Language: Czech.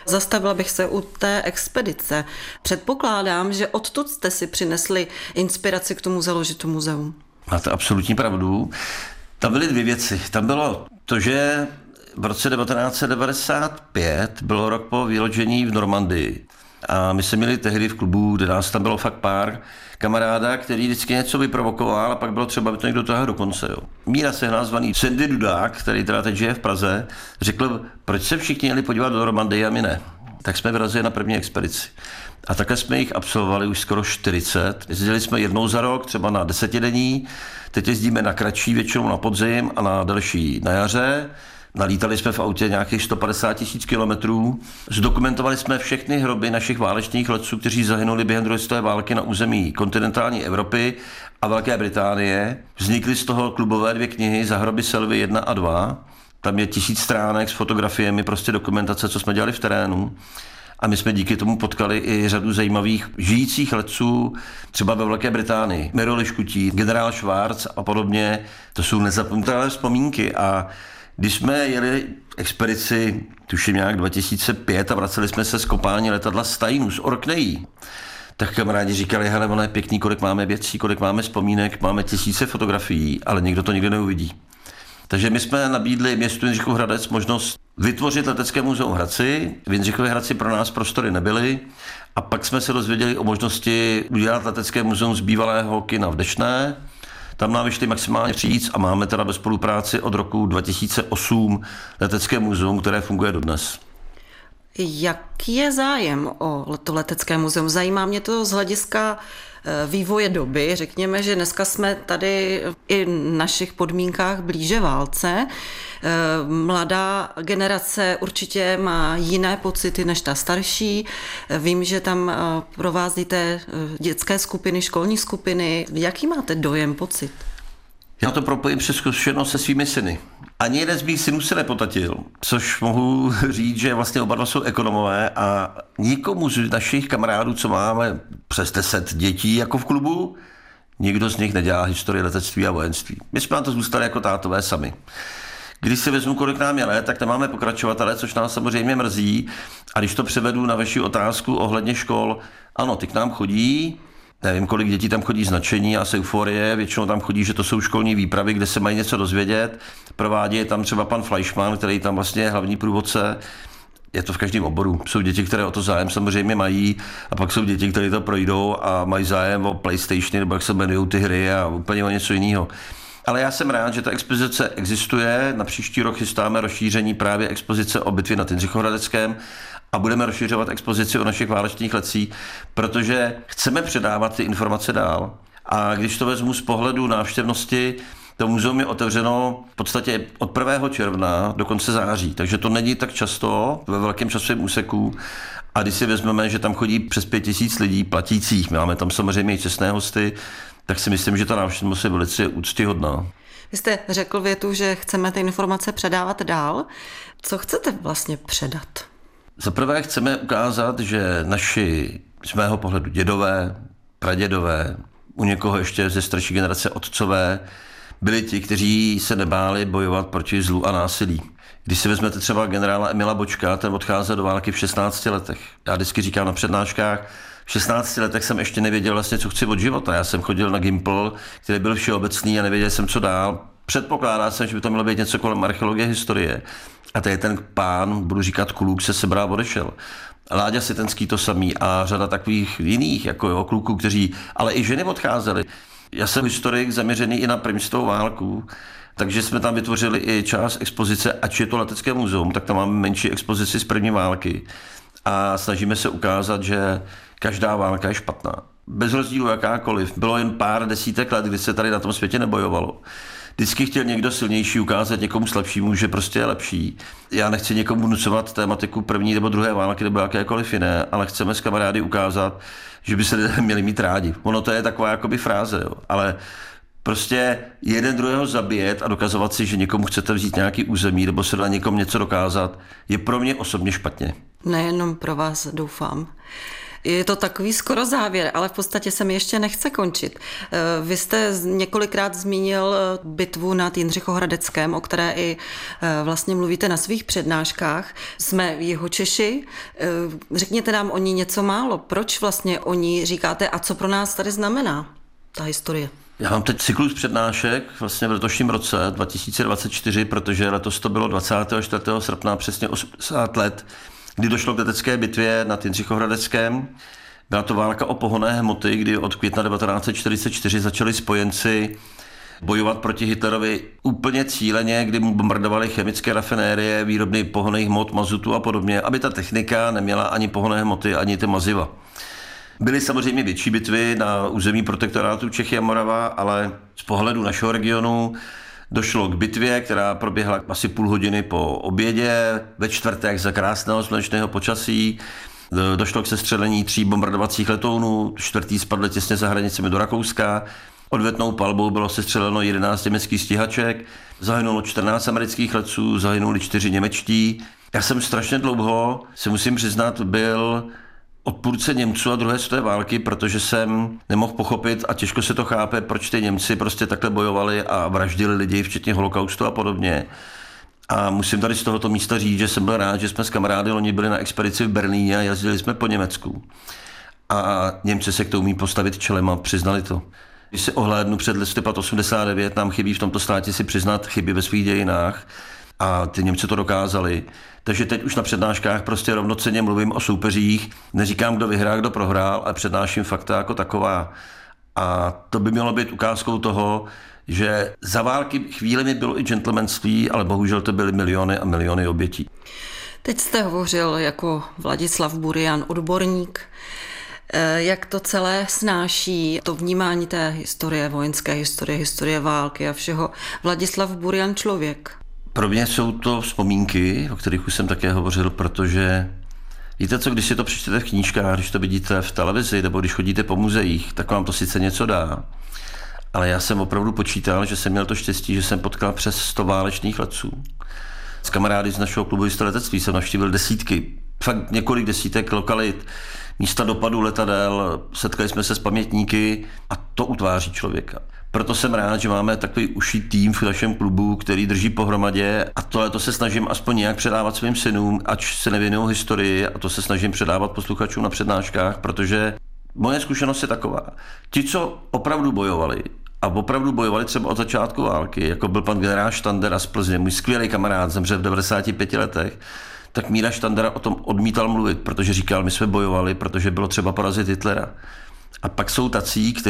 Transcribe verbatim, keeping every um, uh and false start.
Zastavila bych se u té expedice. Předpokládám, že odtud jste si přinesli inspiraci k tomu založit to muzeum. Máte absolutní pravdu. Tam byly dvě věci. Tam bylo to, že v roce devatenáct set devadesát pět bylo rok po vyložení v Normandii. A my jsme měli tehdy v klubu, kde nás tam bylo fakt pár kamaráda, který vždycky něco vyprovokoval a pak bylo třeba, aby to někdo toho do konce. Jo. Míra Sehnal zvaný Sandy Dudák, který teda teď žije v Praze, řekl, proč se všichni měli podívat do Normandie a my ne. Tak jsme vyrazili na první expedici. A takhle jsme jich absolvovali už skoro čtyřicet. Jezdili jsme jednou za rok, třeba na desetidenní. Teď jezdíme na kratší, většinou na podzim a na delší na jaře. Nalítali jsme v autě nějakých sto padesát tisíc kilometrů. Zdokumentovali jsme všechny hroby našich válečných letců, kteří zahynuli během druhé světové války na území kontinentální Evropy a Velké Británie. Vznikly z toho klubové dvě knihy Za hroby Selvy jedna a dva. Tam je tisíc stránek s fotografiemi, prostě dokumentace, co jsme dělali v terénu. A my jsme díky tomu potkali i řadu zajímavých žijících letců, třeba ve Velké Británii. Miro Liškutí, generál Schwarz a podobně. To jsou nezapomenutelné vzpomínky. A když jsme jeli expedici, tuším nějak dva tisíce pět a vraceli jsme se z kopání letadla Steinu z Orknejí, tak kamarádi říkali, hele, ono je pěkný, kolik máme věcí, kolik máme vzpomínek, máme tisíce fotografií, ale nikdo to nikdy neuvidí. Takže my jsme nabídli městu Jindřichův Hradec možnost vytvořit letecké muzeum v Hradci. V Jindřichově Hradci pro nás prostory nebyly a pak jsme se dozvěděli o možnosti udělat letecké muzeum z bývalého kina v Deštné. Tam nám vyšli maximálně vstříc a máme teda ve spolupráci od roku dva tisíce osm letecké muzeum, které funguje dodnes. Jaký je zájem o to letecké muzeum? Zajímá mě to z hlediska vývoje doby. Řekněme, že dneska jsme tady i v našich podmínkách blíže válce. Mladá generace určitě má jiné pocity než ta starší. Vím, že tam provázíte dětské skupiny, školní skupiny. Jaký máte dojem, pocit? Já to propojím přes zkušenost se svými syny. Ani jeden z mých synů se nepotatil, což mohu říct, že vlastně oba dva jsou ekonomové a nikomu z našich kamarádů, co máme přes deset dětí jako v klubu, nikdo z nich nedělá historii letectví a vojenství. My jsme na to zůstali jako tátové sami. Když si vezmu, kolik nám je let, tak nemáme pokračovatele, což nás samozřejmě mrzí. A když to převedu na vaši otázku ohledně škol, ano, ty k nám chodí, nevím, kolik dětí tam chodí značení a z euforie, většinou tam chodí, že to jsou školní výpravy, kde se mají něco dozvědět. Provádí je tam třeba pan Fleischmann, který tam vlastně je hlavní průvodce. Je to v každém oboru. Jsou děti, které o to zájem samozřejmě mají a pak jsou děti, které to projdou a mají zájem o PlayStationy, nebo jak se jmenují ty hry a úplně o něco jiného. Ale já jsem rád, že ta expozice existuje. Na příští rok chystáme rozšíření právě expozice o bitvě nad Jindřichohradeckém a budeme rozšiřovat expozici o našich válečných letcích, protože chceme předávat ty informace dál. A když to vezmu z pohledu návštěvnosti, to muzeum je otevřeno v podstatě od prvního června do konce září, takže to není tak často ve velkém časovém úseku. A když si vezmeme, že tam chodí přes pět tisíc lidí platících, máme tam samozřejmě i čestné hosty, tak si myslím, že ta návštěvnost je velice úctyhodná. Vy jste řekl větu, že chceme ty informace předávat dál. Co chcete vlastně předat? Za prvé chceme ukázat, že naši, z mého pohledu, dědové, pradědové, u někoho ještě ze starší generace otcové, byli ti, kteří se nebáli bojovat proti zlu a násilí. Když si vezmete třeba generála Emila Bočka, ten odcházel do války v šestnácti letech. Já vždycky říkám na přednáškách, v šestnácti letech jsem ještě nevěděl vlastně, co chci od života. Já jsem chodil na Gimpl, který byl všeobecný a nevěděl jsem, co dál. Předpokládal jsem, že by to mělo být něco kolem archeologie, historie. A to je ten pán, budu říkat kluk, se sebral, odešel. Láďa Sitenský to samý a řada takových jiných jako jo, kluků, kteří, ale i ženy odcházely. Já jsem historik zaměřený i na první světovou válku, takže jsme tam vytvořili i část expozice, ač je to letecké muzeum, tak tam máme menší expozici z první války. A snažíme se ukázat, že každá válka je špatná. Bez rozdílu jakákoliv. Bylo jen pár desítek let, kdy se tady na tom světě nebojovalo. Vždycky chtěl někdo silnější ukázat někomu slabšímu, že prostě je lepší. Já nechci někomu vnucovat tématiku první nebo druhé války nebo jakékoliv jiné, ale chceme s kamarády ukázat, že by se lidé měli mít rádi. Ono to je taková jakoby fráze, jo. Ale prostě jeden druhého zabíjet a dokazovat si, že někomu chcete vzít nějaký území nebo se na někomu něco dokázat, je pro mě osobně špatně. Nejenom pro vás, doufám. Je to takový skoro závěr, ale v podstatě se mi ještě nechce končit. Vy jste několikrát zmínil bitvu nad Jindřichohradeckém, o které i vlastně mluvíte na svých přednáškách. Jsme Jihočeši. Řekněte nám o ní něco málo. Proč vlastně o ní říkáte a co pro nás tady znamená ta historie? Já mám teď cyklus přednášek vlastně v letošním roce dva tisíce dvacet čtyři, protože letos to bylo dvacátého čtvrtého srpna přesně osmdesát let, kdy došlo k letecké bitvě nad Jindřichohradeckém. Byla to válka o pohonné hmoty, kdy od května devatenáct set čtyřicet čtyři začali spojenci bojovat proti Hitlerovi úplně cíleně, kdy mu bombardovali chemické rafinérie, výrobny pohonných hmot, mazutu a podobně, aby ta technika neměla ani pohonné hmoty, ani ty maziva. Byly samozřejmě větší bitvy na území protektorátu Čechy a Morava, ale z pohledu našeho regionu došlo k bitvě, která proběhla asi půl hodiny po obědě, ve čtvrtek za krásného slunečného počasí. Došlo k sestřelení tří bombardovacích letounů, čtvrtý spadl těsně za hranicemi do Rakouska. Odvetnou palbou bylo sestřeleno jedenáct německých stíhaček, zahynulo čtrnáct amerických letců, zahynuli čtyři němečtí. Já jsem strašně dlouho, se musím přiznat, byl odpůrce Němců a druhé světové války, protože jsem nemohl pochopit a těžko se to chápe, proč ty Němci prostě takhle bojovali a vraždili lidi, včetně holokaustu a podobně. A musím tady z tohoto místa říct, že jsem byl rád, že jsme s kamarády loni byli na expedici v Berlíně a jezdili jsme po Německu. A Němci se k tomu umí postavit čelem a přiznali to. Když si ohlédnu před listopad osmdesát devět, nám chybí v tomto státě si přiznat chyby ve svých dějinách a ty Němci to dokázali. Takže teď už na přednáškách prostě rovnocenně mluvím o soupeřích, neříkám, kdo vyhrál, kdo prohrál, ale přednáším fakta jako taková. A to by mělo být ukázkou toho, že za války chvílemi bylo i gentlemanství, ale bohužel to byly miliony a miliony obětí. Teď jste hovořil jako Vladislav Burian, odborník. Jak to celé snáší, to vnímání té historie, vojenské historie, historie války a všeho. Vladislav Burian člověk. Pro mě jsou to vzpomínky, o kterých už jsem také hovořil, protože víte co, když si to přečtete v knížkách, když to vidíte v televizi nebo když chodíte po muzeích, tak vám to sice něco dá, ale já jsem opravdu počítal, že jsem měl to štěstí, že jsem potkal přes sto válečných letců. S kamarády z našeho klubu jisté letectví jsem navštívil desítky, fakt několik desítek lokalit, místa dopadu letadel, setkali jsme se s pamětníky a to utváří člověka. Proto jsem rád, že máme takový uší tým v našem klubu, který drží pohromadě a tohle to se snažím aspoň nějak předávat svým synům, ač se nevěnují historii a to se snažím předávat posluchačům na přednáškách, protože moje zkušenost je taková. Ti, co opravdu bojovali a opravdu bojovali třeba od začátku války, jako byl pan generál Štandera z Plzně, můj skvělý kamarád, zemřel v devadesáti pěti letech, tak Míra Štandera o tom odmítal mluvit, protože říkal, my jsme bojovali, protože bylo třeba porazit Hitlera. A pak jsou tací, kteří